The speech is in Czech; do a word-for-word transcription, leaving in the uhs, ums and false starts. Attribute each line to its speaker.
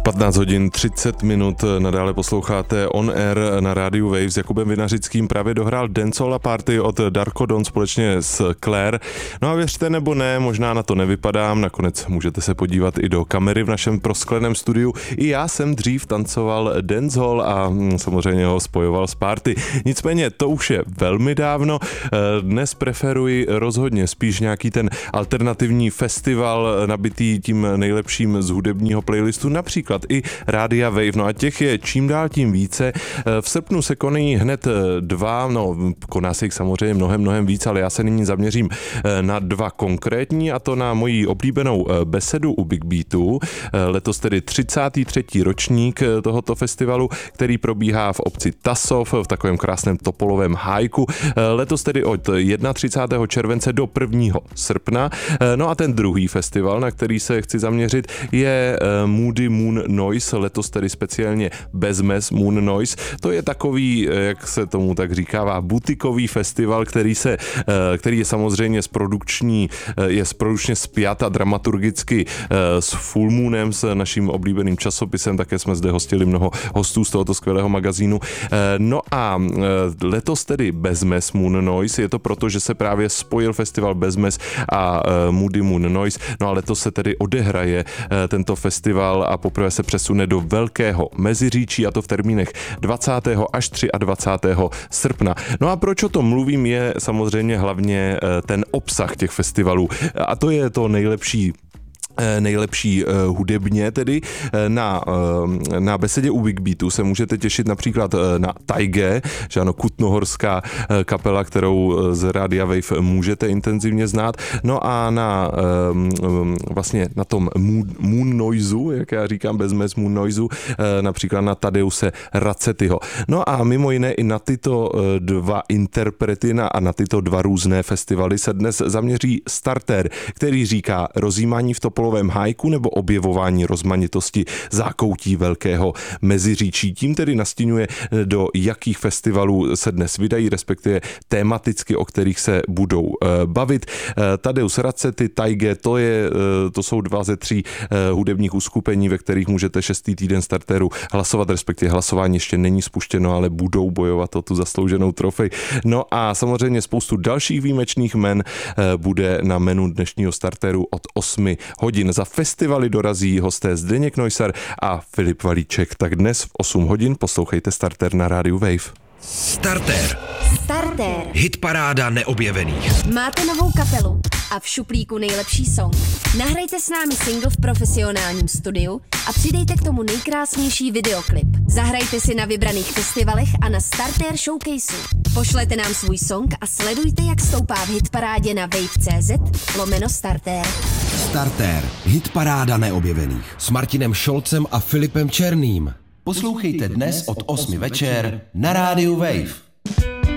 Speaker 1: patnáct hodin třicet minut, nadále posloucháte On Air na rádiu Wave. S Jakubem Vinařickým právě dohrál Dancehall Party od Darko Don společně s Claire. No a věřte nebo ne, možná na to nevypadám, nakonec můžete se podívat i do kamery v našem proskleném studiu. I já jsem dřív tancoval dancehall a samozřejmě ho spojoval s party. Nicméně to už je velmi dávno. Dnes preferuji rozhodně spíš nějaký ten alternativní festival nabitý tím nejlepším z hudebního playlistu, například i Rádia Wave, no a těch je čím dál tím více. V srpnu se konají hned dva, no koná se jich samozřejmě mnohem, mnohem víc, ale já se nyní zaměřím na dva konkrétní, a to na moji oblíbenou besedu u Big Beatu. Letos tedy třicátý třetí ročník tohoto festivalu, který probíhá v obci Tasov v takovém krásném topolovém hájku. Letos tedy od třicátého prvního července do prvního srpna. No a ten druhý festival, na který se chci zaměřit, je Moody Moon Noise, letos tedy speciálně Bezmes Moon Noise. To je takový, jak se tomu tak říkává, butikový festival, který se, který je samozřejmě s produkční, je produkčně spjat a dramaturgicky s Full Moonem, s naším oblíbeným časopisem, také jsme zde hostili mnoho hostů z tohoto skvělého magazínu. No a letos tedy Bezmes Moon Noise, je to proto, že se právě spojil festival Bezmes a Moody Moon Noise, no a letos se tedy odehraje tento festival a poprvé se přesune do Velkého Meziříčí, a to v termínech dvacátého až dvacátého třetího srpna. No a proč o tom mluvím, je samozřejmě hlavně ten obsah těch festivalů, a to je to nejlepší nejlepší uh, hudebně tedy. Na, uh, na besedě u Big Beatu se můžete těšit například uh, na Taige, že ano, kutnohorská uh, kapela, kterou uh, z Rádia Wave můžete intenzivně znát. No a na um, um, vlastně na tom Moon, moon Noiseu, jak já říkám, Bezmes Moon Noiseu, uh, například na Tadeuse Racetyho. No a mimo jiné i na tyto uh, dva interprety na, a na tyto dva různé festivaly se dnes zaměří Starter, který říká rozjímání v topolovém hájku nebo objevování rozmanitosti zákoutí Velkého Meziříčí. Tím tedy nastínuje, do jakých festivalů se dnes vydají, respektive tematicky, o kterých se budou uh, bavit. Uh, Tadeus Racety, Taige, to, je, uh, to jsou dva ze tří uh, hudebních uskupení, ve kterých můžete šestý týden Starteru hlasovat, respektive hlasování ještě není spuštěno, ale budou bojovat o tu zaslouženou trofej. No a samozřejmě spoustu dalších výjimečných men uh, bude na menu dnešního Starteru od osmi hodin. Za festivaly dorazí hosté Zdeněk Neusser a Filip Valíček. Tak dnes v osm hodin poslouchejte Starter na rádiu Wave.
Speaker 2: Starter.
Speaker 3: Starter.
Speaker 2: Hitparáda neobjevených.
Speaker 3: Máte novou kapelu a v šuplíku nejlepší song? Nahrajte s námi single v profesionálním studiu a přidejte k tomu nejkrásnější videoklip. Zahrajte si na vybraných festivalech a na Starter Showcaseu. Pošlete nám svůj song a sledujte, jak stoupá v hitparádě na wave tečka cé zet lomeno Starter.
Speaker 2: Starter. Hitparáda neobjevených. S Martinem Šolcem a Filipem Černým. Poslouchejte dnes od osmi večer na rádiu Wave.